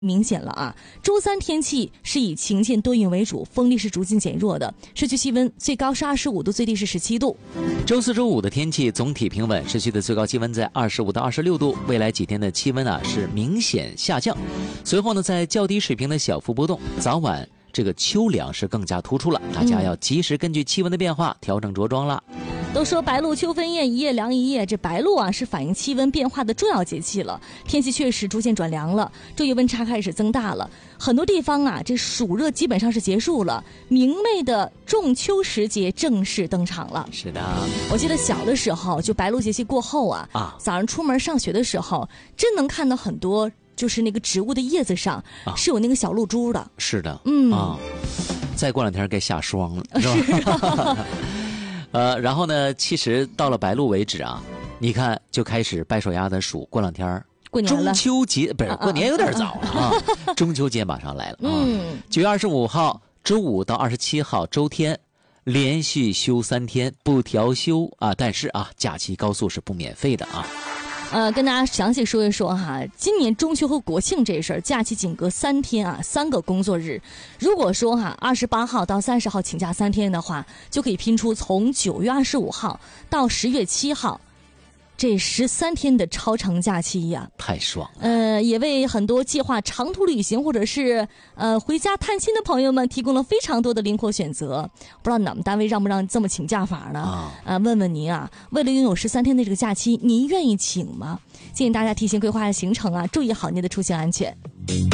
明显了啊！周三天气是以晴间多云为主，风力是逐渐减弱的，市区气温最高是25度，最低是17度。 周四周五的天气总体平稳，市区的最高气温在25到26度，未来几天的气温是明显下降，随后呢在较低水平的小幅波动，早晚这个秋凉是更加突出了，大家要及时根据气温的变化调整着装了。 都说白露秋分夜，一夜凉一夜，这白露是反映气温变化的重要节气了。天气确实逐渐转凉了，昼夜温差开始增大了，很多地方这暑热基本上是结束了，明媚的仲秋时节正式登场了。 是的， 我记得小的时候，就白露节气过后早上出门上学的时候，真能看到很多就是那个植物的叶子上是有那个小露珠的。 是的，再过两天该下霜了， 是吧？ 然后呢，其实到了白露为止你看就开始掰手丫子数，过两天过年了， 中秋节不是过年有点早了中秋节马上来了9月25号周5到27号周天，连续休3天，不调休但是假期高速是不免费的跟大家详细说一说今年中秋和国庆这事儿，假期仅隔3天3个工作日。如果说28号到30号请假3天的话，就可以拼出从9月25号到10月7号这13天的超长假期呀， 太爽了。 也为很多计划长途旅行或者是回家探亲的朋友们提供了非常多的灵活选择。不知道你们单位让不让这么请假法呢？问问您为了拥有13天的这个假期，您愿意请吗？建议大家提前规划下行程注意好您的出行安全。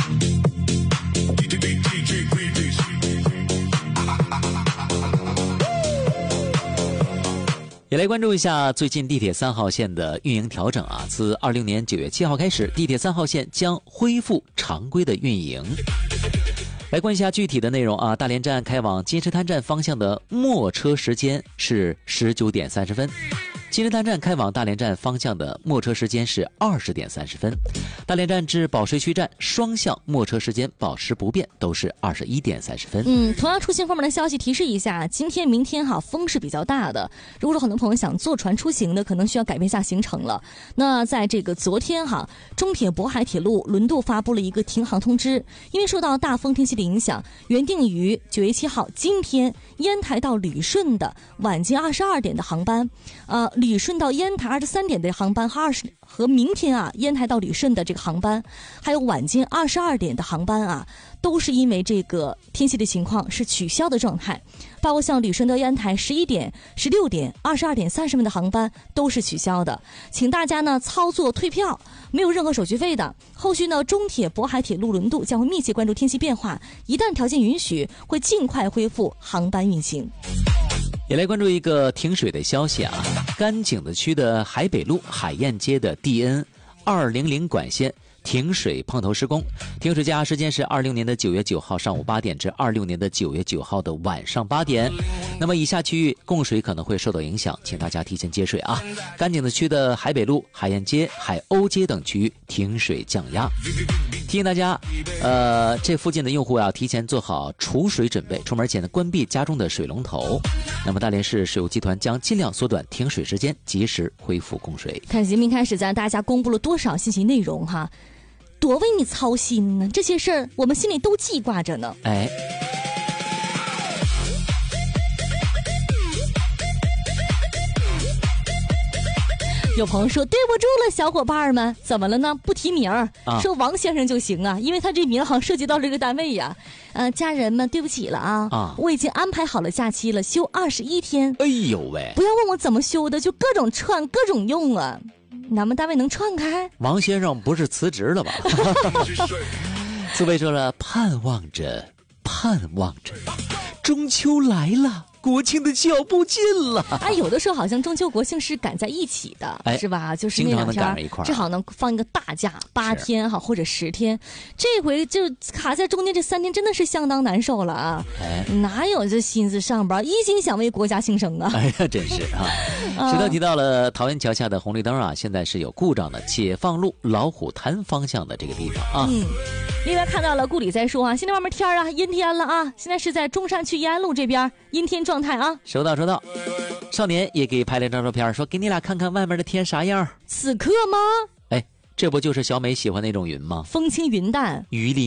也来关注一下最近地铁3号线的运营调整自20年9月7号开始，地铁3号线将恢复常规的运营。来关注一下具体的内容大连站开往金石滩站方向的末车时间是19点30分。金石滩站开往大连站方向的末车时间是20点30分，大连站至保税区站双向末车时间保持不变，都是21点30分。 同样出行方面的消息提示一下，今天明天风是比较大的，如果说很多朋友想坐船出行的，可能需要改变一下行程了。那在这个昨天中铁渤海铁路轮渡发布了一个停航通知，因为受到大风天气的影响，原定于9月7号今天烟台到旅顺的晚间22点的航班旅顺到烟台23点的航班和明天烟台到旅顺的这个航班，还有晚间22点的航班都是因为这个天气的情况是取消的状态，包括像旅顺到烟台11点、16点、22点30分的航班都是取消的，请大家呢操作退票，没有任何手续费的。后续呢，中铁渤海铁路轮渡将会密切关注天气变化，一旦条件允许，会尽快恢复航班运行。 也来关注一个停水的消息甘井子区的海北路海燕街的 DN 200管线停水碰头施工，停水加压时间是26年的9月9号上午8点至26年的9月9号的晚上8点。那么以下区域供水可能会受到影响，请大家提前接水甘井子区的海北路、海燕街、海鸥街等区域停水降压。提醒大家，这附近的用户要提前做好储水准备，出门前呢关闭家中的水龙头。那么大连市水务集团将尽量缩短停水时间，及时恢复供水。 看节目一开始咱大家公布了多少信息内容多为你操心呢，这些事儿我们心里都记挂着呢。有朋友说对不住了，小伙伴们，怎么了呢？不提名说王先生就行因为他这名好像涉及到这个单位家人们对不起了我已经安排好了假期了，休21天。 哎呦喂， 不要问我怎么休的，就各种串各种用咱们单位能串开？ 王先生不是辞职了吧？苏菲说了，盼望着中秋来了，国庆的脚步近了。 有的时候好像中秋国庆是赶在一起的，是吧？就是那2天正好能放一个大假8天或者10天，这回就卡在中间这3天真的是相当难受了哪有这心思上班，一心想为国家庆生真是石头提到了桃园桥下的红绿灯现在是有故障的，解放路老虎潭方向的这个地方另外看到了顾里在说现在外面天阴天了现在是在中山区延安路这边阴天状态收到。少年也给拍了张照片，说给你俩看看外面的天啥样。 此刻吗？ 这不就是小美喜欢那种云吗？ 风轻云淡， 鱼里